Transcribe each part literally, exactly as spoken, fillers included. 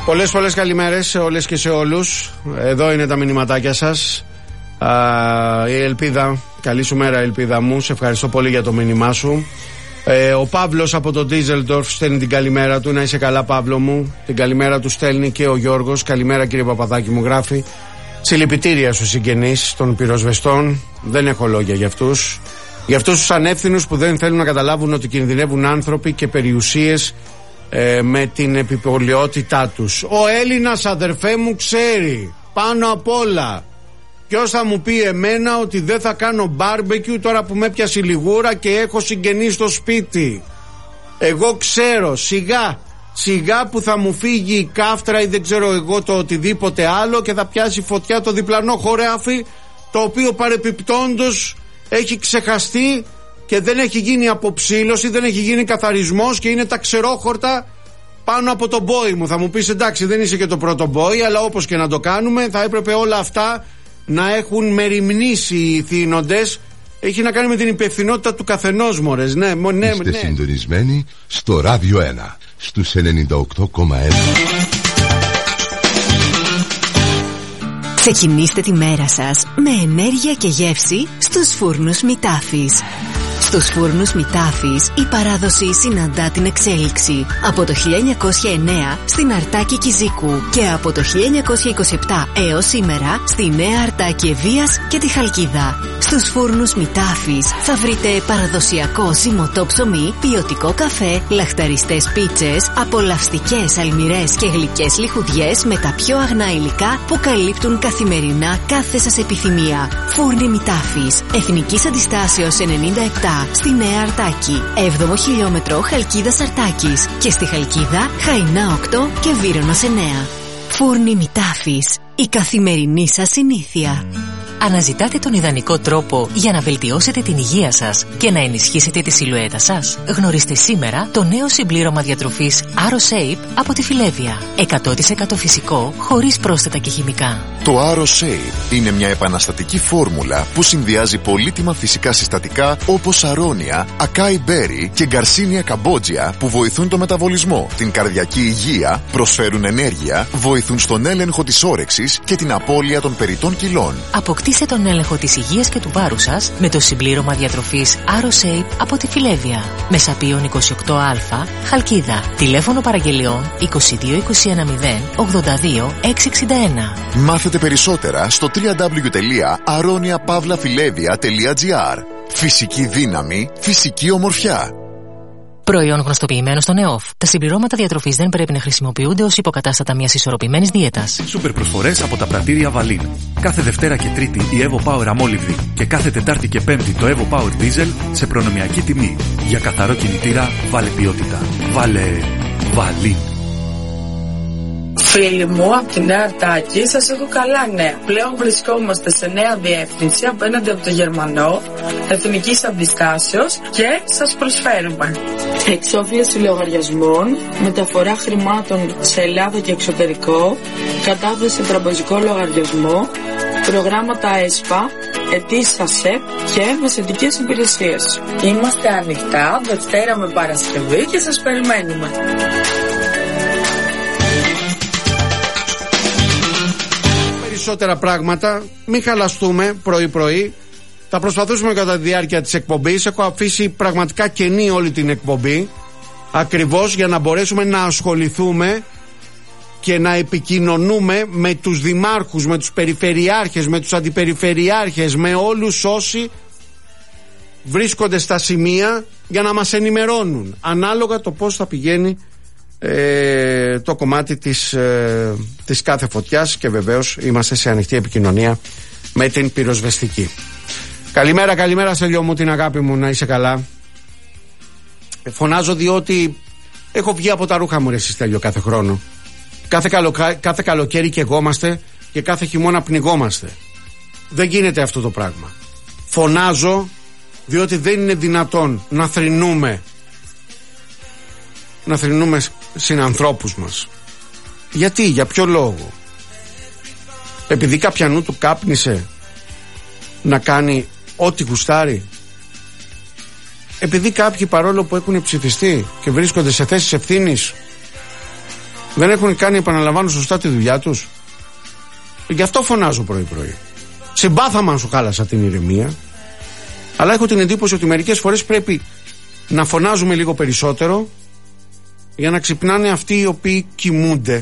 Πολλές πολλές καλημέρες σε όλες και σε όλους. Εδώ είναι τα μηνυματάκια σας. Α, η Ελπίδα, καλή σου μέρα Ελπίδα μου. Σε ευχαριστώ πολύ για το μήνυμά σου. ε, Ο Παύλος από το Ντίζελντορφ στέλνει την καλημέρα του. Να είσαι καλά Παύλο μου. Την καλημέρα του στέλνει και ο Γιώργος. Καλημέρα κύριε Παπαδάκη μου, γράφει. Συλληπιτήρια στους συγγενείς των πυροσβεστών. Δεν έχω λόγια για αυτούς. Για αυτούς τους ανεύθυνους που δεν θέλουν να καταλάβουν ότι κινδυνεύουν άνθρωποι και περιουσίες ε, με την επιπολαιότητά τους. Ο Έλληνας αδερφέ μου ξέρει πάνω απ' όλα. Ποιος θα μου πει εμένα ότι δεν θα κάνω μπάρμπεκιου τώρα που με έπιασε η λιγούρα και έχω συγγενείς στο σπίτι? Εγώ ξέρω, σιγά σιγά που θα μου φύγει η κάφτρα ή δεν ξέρω εγώ το οτιδήποτε άλλο και θα πιάσει φωτιά το διπλανό χωράφι, το οποίο παρεπιπτόντος έχει ξεχαστεί και δεν έχει γίνει αποψήλωση, δεν έχει γίνει καθαρισμός και είναι τα ξερόχορτα πάνω από τον μπόι μου. Θα μου πεις εντάξει, δεν είσαι και το πρώτο μπόι, αλλά όπως και να το κάνουμε θα έπρεπε όλα αυτά να έχουν μεριμνήσει οι θύνοντες. Έχει να κάνει με την υπευθυνότητα του καθενός, μωρές. Ναι, ναι, Είστε ναι. συντονισμένοι στο Ράδιο ένα στους ενενήντα οκτώ κόμμα ένα. Ξεκινήστε τη μέρα σας με ενέργεια και γεύση στους φούρνους Μητάφης. Στους φούρνους Μητάφης η παράδοση συναντά την εξέλιξη. Από το χίλια εννιακόσια εννέα στην Αρτάκη Κιζίκου και από το χίλια εννιακόσια είκοσι επτά έως σήμερα στη Νέα Αρτάκη Ευβοίας και τη Χαλκίδα. Στους φούρνους Μητάφης θα βρείτε παραδοσιακό ζυμωτό ψωμί, ποιοτικό καφέ, λαχταριστές πίτσες, απολαυστικές αλμυρές και γλυκές λιχουδιές με τα πιο αγνά υλικά που καλύπτουν καθημερινά κάθε σας επιθυμία. Φούρνοι Μητάφης, Εθνικής Αντιστάσεως ενενήντα επτά στη Νέα Αρτάκη, έβδομο χιλιόμετρο Χαλκίδας Αρτάκης και στη Χαλκίδα Χαϊνά οκτώ και Βύρωνος εννέα. Φούρνοι Μητάφης, η καθημερινή σας συνήθεια. Αναζητάτε τον ιδανικό τρόπο για να βελτιώσετε την υγεία σας και να ενισχύσετε τη σιλουέτα σας? Γνωρίστε σήμερα το νέο συμπλήρωμα διατροφής AroShape από τη Φιλέβια. εκατό τοις εκατό φυσικό, χωρίς πρόσθετα και χημικά. Το AroShape είναι μια επαναστατική φόρμουλα που συνδυάζει πολύτιμα φυσικά συστατικά όπως αρώνια, ακάι μπέρι και γκαρσίνια καμπότζια που βοηθούν το μεταβολισμό, την καρδιακή υγεία, προσφέρουν ενέργεια, βοηθούν στον έλεγχο της όρεξης και την απώλεια των περιττών κιλών. Αποκτήστε τον έλεγχο της υγείας και του βάρους σας με το συμπλήρωμα διατροφής AroShape από τη Φιλέβια. Μεσαπίων είκοσι οκτώ α, Χαλκίδα. Τηλέφωνο παραγγελιών είκοσι δύο είκοσι ένα μηδέν ογδόντα δύο εξακόσια εξήντα ένα. Μάθετε περισσότερα στο double-u double-u double-u τελεία aronia pavla filevia τελεία gr. Φυσική δύναμη, φυσική ομορφιά. Προϊόν γνωστοποιημένο στον ΕΟΦ. Τα συμπληρώματα διατροφής δεν πρέπει να χρησιμοποιούνται ως υποκατάστατα μιας ισορροπημένης δίαιτας. Σούπερ προσφορές από τα πρατήρια Βαλίν. Κάθε Δευτέρα και Τρίτη η Evo Power αμόλυβδη και κάθε Τετάρτη και Πέμπτη το Evo Power Diesel σε προνομιακή τιμή. Για καθαρό κινητήρα βάλε ποιότητα. Βάλε Βαλίν. Φίλοι μου, από τη Νέα Αρτάκη σας έχω καλά νέα. Πλέον βρισκόμαστε σε νέα διεύθυνση απέναντι από το Γερμανό, Εθνικής Αντιστάσεως και σας προσφέρουμε εξόφληση λογαριασμών, μεταφορά χρημάτων σε Ελλάδα και εξωτερικό, κατάθεση σε τραπεζικό λογαριασμό, προγράμματα ΕΣΠΑ, αιτήσεις ΑΣΕΠ και μεσαιτικές υπηρεσίες. Είμαστε ανοιχτά Δευτέρα με Παρασκευή και σας περιμένουμε. Περισσότερα πράγματα, μην χαλαστούμε πρωί-πρωί. Θα προσπαθήσουμε κατά τη διάρκεια της εκπομπής. Έχω αφήσει πραγματικά κενή όλη την εκπομπή, ακριβώς για να μπορέσουμε να ασχοληθούμε και να επικοινωνούμε με τους δημάρχους, με τους περιφερειάρχες, με τους αντιπεριφερειάρχες, με όλους όσοι βρίσκονται στα σημεία για να μας ενημερώνουν ανάλογα το πώς θα πηγαίνει Ε, το κομμάτι της, ε, της κάθε φωτιάς, και βεβαίως είμαστε σε ανοιχτή επικοινωνία με την πυροσβεστική. Καλημέρα, καλημέρα Στέλιο μου, την αγάπη μου, να είσαι καλά. ε, Φωνάζω διότι έχω βγει από τα ρούχα μου ρε Στέλιο κάθε χρόνο. Κάθε, καλο, κάθε καλοκαίρι καιγόμαστε και κάθε χειμώνα πνιγόμαστε. Δεν γίνεται αυτό το πράγμα. Φωνάζω διότι δεν είναι δυνατόν να θρηνούμε να θρηνούμε συνανθρώπους μας. Γιατί, για ποιο λόγο? Επειδή κάποιανού του κάπνισε να κάνει ό,τι γουστάρει? Επειδή κάποιοι, παρόλο που έχουν ψηφιστεί και βρίσκονται σε θέσεις ευθύνης, Δεν έχουν κάνει, επαναλαμβάνω, σωστά τη δουλειά τους. Γι' αυτό φωνάζω πρωί-πρωί. Συμπάθαμα αν σου χάλασα την ηρεμία, αλλά έχω την εντύπωση ότι μερικές φορές πρέπει να φωνάζουμε λίγο περισσότερο για να ξυπνάνε αυτοί οι οποίοι κοιμούνται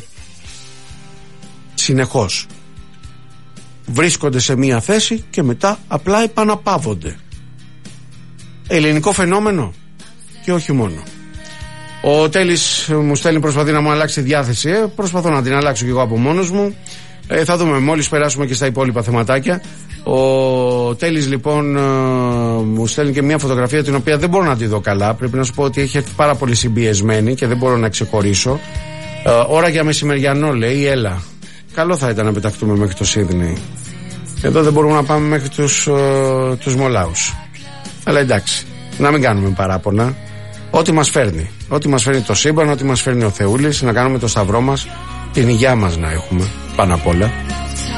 συνεχώς. Βρίσκονται σε μία θέση και μετά απλά επαναπαύονται. Ελληνικό φαινόμενο και όχι μόνο. Ο Τέλης μου στέλνει, προσπαθεί να μου αλλάξει τη διάθεση. ε, Προσπαθώ να την αλλάξω και εγώ από μόνος μου. ε, Θα δούμε μόλις περάσουμε και στα υπόλοιπα θεματάκια. Ο Τέλης λοιπόν ε, μου στέλνει και μια φωτογραφία την οποία δεν μπορώ να τη δω καλά. Πρέπει να σου πω ότι έχει έρθει πάρα πολύ συμπιεσμένη και δεν μπορώ να ξεχωρίσω. ε, Ώρα για μεσημεριανό, λέει. Έλα, καλό θα ήταν να πεταχτούμε μέχρι το Σίδνεϊ. Εδώ δεν μπορούμε να πάμε μέχρι τους, ε, τους Μολάους. Αλλά εντάξει, να μην κάνουμε παράπονα. Ό,τι μας φέρνει, ό,τι μας φέρνει το σύμπαν, ό,τι μας φέρνει ο Θεούλης, να κάνουμε το σταυρό μας, την υγειά μας να έχουμε πάνω απ' όλα.